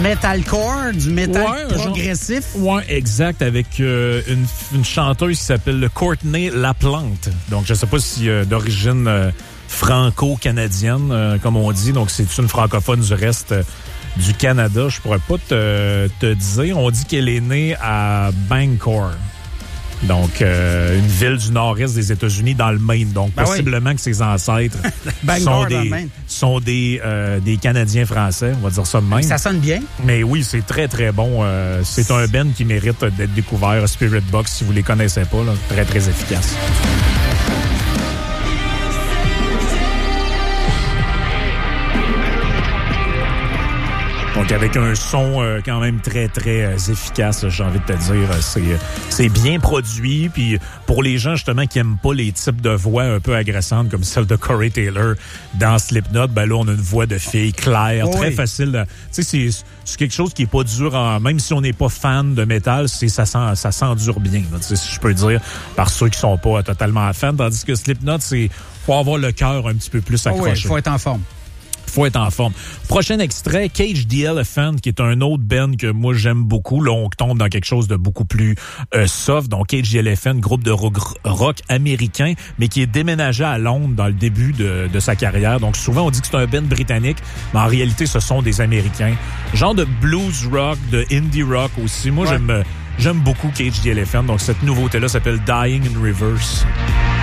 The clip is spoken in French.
metalcore, du métal progressif. Ouais, exact, avec une chanteuse qui s'appelle Courtney LaPlante. Donc, je sais pas si d'origine franco-canadienne, comme on dit. Donc, c'est une francophone du reste du Canada. Je pourrais pas te dire. On dit qu'elle est née à Bangor. Donc, une ville du nord-est des États-Unis, dans le Maine. Donc, possiblement que ses ancêtres sont des Canadiens français, on va dire ça de même. Ça sonne bien. Mais oui, c'est très, très bon. C'est un band qui mérite d'être découvert. Spirit Box, si vous les connaissez pas, là, très, très efficace. Donc, avec un son quand même très, très efficace, j'ai envie de te dire. C'est bien produit. Puis pour les gens, justement, qui aiment pas les types de voix un peu agressantes comme celle de Corey Taylor dans Slipknot, ben là, on a une voix de fille claire, très facile. Tu sais, c'est quelque chose qui est pas dur. Même si on n'est pas fan de métal, ça s'endure bien, là, si je peux dire, par ceux qui sont pas totalement fans. Tandis que Slipknot, faut avoir le cœur un petit peu plus accroché. Il faut être en forme. Faut être en forme. Prochain extrait, Cage the Elephant, qui est un autre band que moi j'aime beaucoup. Là, on tombe dans quelque chose de beaucoup plus soft. Donc, Cage the Elephant, groupe de rock américain, mais qui est déménagé à Londres dans le début de sa carrière. Donc, souvent, on dit que c'est un band britannique, mais en réalité, ce sont des Américains. Genre de blues rock, de indie rock aussi. Moi, j'aime beaucoup Cage the Elephant. Donc, cette nouveauté-là s'appelle Dying in Reverse.